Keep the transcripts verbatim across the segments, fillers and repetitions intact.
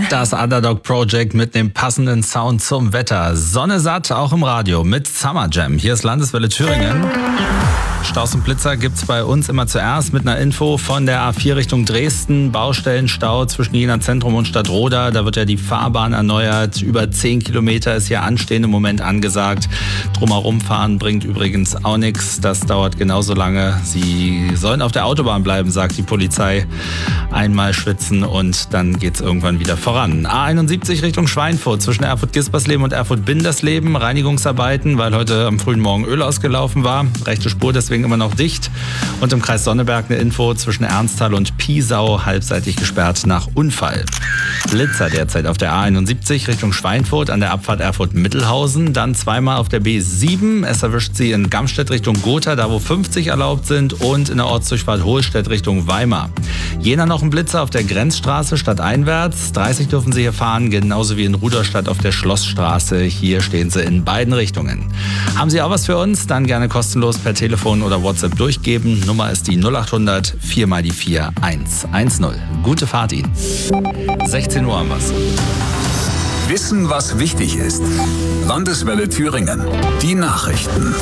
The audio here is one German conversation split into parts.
Das Underdog Project mit dem passenden Sound zum Wetter. Sonne satt, auch im Radio mit Summer Jam. Hier ist Landeswelle Thüringen. Staus und Blitzer gibt's bei uns immer zuerst mit einer Info von der A vier Richtung Dresden. Baustellenstau zwischen Jena Zentrum und Stadtroda. Da wird ja die Fahrbahn erneuert. Über zehn Kilometer ist hier anstehend im Moment angesagt. Drumherum fahren bringt übrigens auch nichts. Das dauert genauso lange. Sie sollen auf der Autobahn bleiben, sagt die Polizei. Einmal schwitzen und dann geht's irgendwann wieder voran. A einundsiebzig Richtung Schweinfurt zwischen Erfurt-Gispersleben und Erfurt-Bindersleben. Reinigungsarbeiten, weil heute am frühen Morgen Öl ausgelaufen war. Rechte Spur deswegen immer noch dicht. Und im Kreis Sonneberg eine Info zwischen Ernsthal und Piesau, halbseitig gesperrt nach Unfall. Blitzer derzeit auf der A einundsiebzig Richtung Schweinfurt an der Abfahrt Erfurt-Mittelhausen. Dann zweimal auf der B sieben. Es erwischt sie in Gamstedt Richtung Gotha, da wo fünfzig erlaubt sind. Und in der Ortsdurchfahrt Hohlstedt Richtung Weimar. Jena noch ein Blitzer auf der Grenzstraße stadteinwärts. dreißig dürfen Sie hier fahren, genauso wie in Rudolstadt auf der Schlossstraße. Hier stehen Sie in beiden Richtungen. Haben Sie auch was für uns? Dann gerne kostenlos per Telefon oder WhatsApp durchgeben. Nummer ist die null achthundert vier mal die vier eins eins null. Gute Fahrt Ihnen. sechzehn Uhr haben wir's. Wissen, was wichtig ist. Landeswelle Thüringen. Die Nachrichten.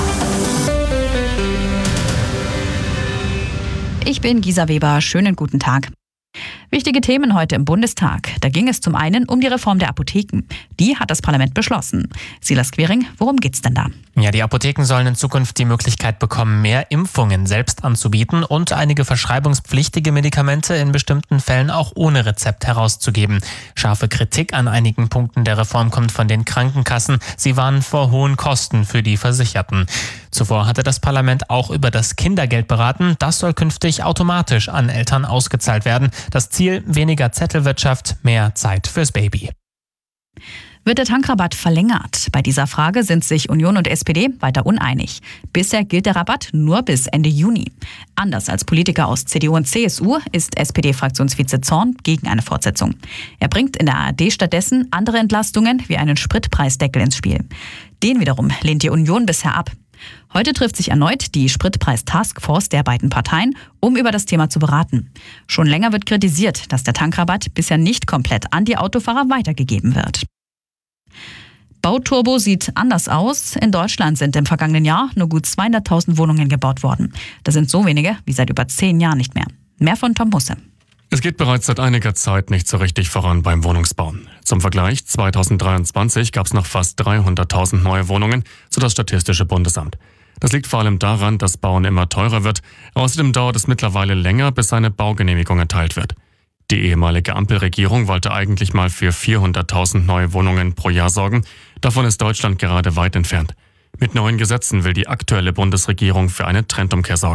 Ich bin Gisa Weber. Schönen guten Tag. Wichtige Themen heute im Bundestag. Da ging es zum einen um die Reform der Apotheken. Die hat das Parlament beschlossen. Silas Quering, worum geht's denn da? Ja, die Apotheken sollen in Zukunft die Möglichkeit bekommen, mehr Impfungen selbst anzubieten und einige verschreibungspflichtige Medikamente in bestimmten Fällen auch ohne Rezept herauszugeben. Scharfe Kritik an einigen Punkten der Reform kommt von den Krankenkassen. Sie warnen vor hohen Kosten für die Versicherten. Zuvor hatte das Parlament auch über das Kindergeld beraten. Das soll künftig automatisch an Eltern ausgezahlt werden. Das Ziel: weniger Zettelwirtschaft, mehr Zeit fürs Baby. Wird der Tankrabatt verlängert? Bei dieser Frage sind sich Union und S P D weiter uneinig. Bisher gilt der Rabatt nur bis Ende Juni. Anders als Politiker aus C D U und C S U ist S P D-Fraktionsvize Zorn gegen eine Fortsetzung. Er bringt in der A R D stattdessen andere Entlastungen wie einen Spritpreisdeckel ins Spiel. Den wiederum lehnt die Union bisher ab. Heute trifft sich erneut die Spritpreis-Taskforce der beiden Parteien, um über das Thema zu beraten. Schon länger wird kritisiert, dass der Tankrabatt bisher nicht komplett an die Autofahrer weitergegeben wird. Bauturbo sieht anders aus. In Deutschland sind im vergangenen Jahr nur gut zweihunderttausend Wohnungen gebaut worden. Das sind so wenige wie seit über zehn Jahren nicht mehr. Mehr von Tom Husse. Es geht bereits seit einiger Zeit nicht so richtig voran beim Wohnungsbau. Zum Vergleich, zweitausenddreiundzwanzig gab es noch fast dreihunderttausend neue Wohnungen, so das Statistische Bundesamt. Das liegt vor allem daran, dass Bauen immer teurer wird. Außerdem dauert es mittlerweile länger, bis eine Baugenehmigung erteilt wird. Die ehemalige Ampelregierung wollte eigentlich mal für vierhunderttausend neue Wohnungen pro Jahr sorgen. Davon ist Deutschland gerade weit entfernt. Mit neuen Gesetzen will die aktuelle Bundesregierung für eine Trendumkehr sorgen.